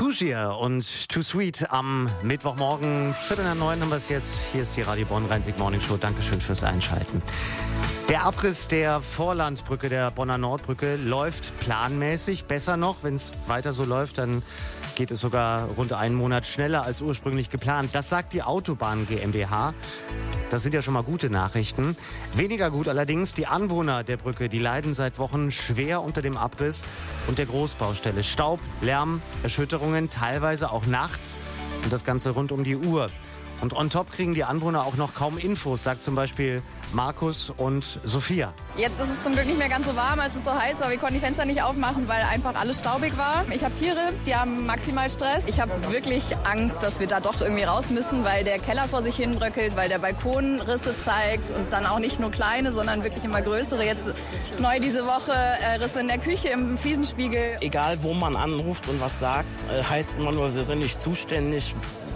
Hoosier und Too Sweet am Mittwochmorgen. 8:45 haben wir es jetzt. Hier ist die Radio Bonn Rhein-Sieg Morning Show. Dankeschön fürs Einschalten. Der Abriss der Vorlandbrücke, der Bonner Nordbrücke, läuft planmäßig. Besser noch, wenn es weiter so läuft, dann geht es sogar rund einen Monat schneller als ursprünglich geplant. Das sagt die Autobahn GmbH. Das sind ja schon mal gute Nachrichten. Weniger gut allerdings, die Anwohner der Brücke, die leiden seit Wochen schwer unter dem Abriss und der Großbaustelle. Staub, Lärm, Erschütterungen, teilweise auch nachts und das Ganze rund um die Uhr. Und on top kriegen die Anwohner auch noch kaum Infos, sagt zum Beispiel Markus und Sophia. Jetzt ist es zum Glück nicht mehr ganz so warm, als es so heiß war. Wir konnten die Fenster nicht aufmachen, weil einfach alles staubig war. Ich habe Tiere, die haben maximal Stress. Ich habe wirklich Angst, dass wir da doch irgendwie raus müssen, weil der Keller vor sich hin bröckelt, weil der Balkon Risse zeigt und dann auch nicht nur kleine, sondern wirklich immer größere. Jetzt neu diese Woche Risse in der Küche, im Fliesenspiegel. Egal, wo man anruft und was sagt, heißt immer nur, wir sind nicht zuständig.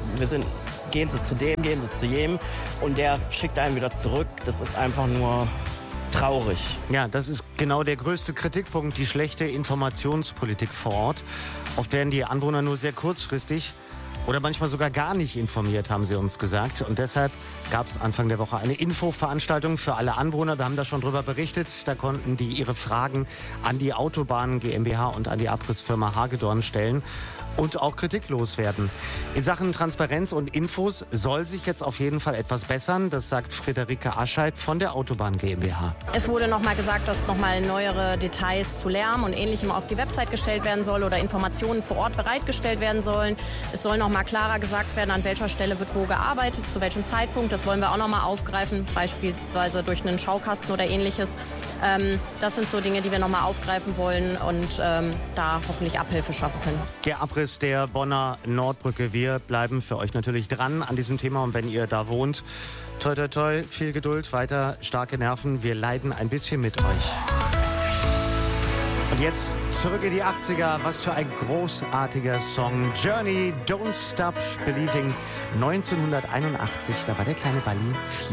Gehen Sie zu dem, gehen Sie zu jedem und der schickt einen wieder zurück. Das ist einfach nur traurig. Ja, das ist genau der größte Kritikpunkt, die schlechte Informationspolitik vor Ort. Oft werden die Anwohner nur sehr kurzfristig oder manchmal sogar gar nicht informiert, haben sie uns gesagt. Und deshalb gab es Anfang der Woche eine Infoveranstaltung für alle Anwohner. Wir haben da schon drüber berichtet. Da konnten die ihre Fragen an die Autobahn GmbH und an die Abrissfirma Hagedorn stellen und auch Kritik loswerden. In Sachen Transparenz und Infos soll sich jetzt auf jeden Fall etwas bessern. Das sagt Friederike Ascheid von der Autobahn GmbH. Es wurde nochmal gesagt, dass nochmal neuere Details zu Lärm und Ähnlichem auf die Website gestellt werden soll oder Informationen vor Ort bereitgestellt werden sollen. Es soll nochmal klarer gesagt werden, an welcher Stelle wird wo gearbeitet, zu welchem Zeitpunkt. Das wollen wir auch nochmal aufgreifen, beispielsweise durch einen Schaukasten oder Ähnliches. Das sind so Dinge, die wir nochmal aufgreifen wollen und da hoffentlich Abhilfe schaffen können. Der Abriss der Bonner Nordbrücke. Wir bleiben für euch natürlich dran an diesem Thema. Und wenn ihr da wohnt, toi toi toi, viel Geduld, weiter starke Nerven. Wir leiden ein bisschen mit euch. Und jetzt zurück in die 80er. Was für ein großartiger Song. Journey, Don't Stop Believing. 1981, da war der kleine Walli 4.